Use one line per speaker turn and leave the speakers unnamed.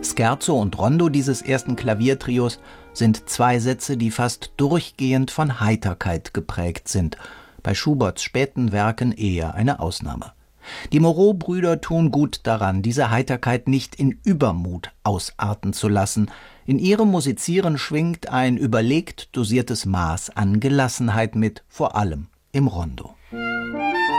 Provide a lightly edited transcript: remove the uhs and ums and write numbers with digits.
Scherzo und Rondo dieses ersten Klaviertrios sind zwei Sätze, die fast durchgehend von Heiterkeit geprägt sind, bei Schuberts späten Werken eher eine Ausnahme. Die Moreau-Brüder tun gut daran, diese Heiterkeit nicht in Übermut ausarten zu lassen. In ihrem Musizieren schwingt ein überlegt dosiertes Maß an Gelassenheit mit, vor allem im Rondo.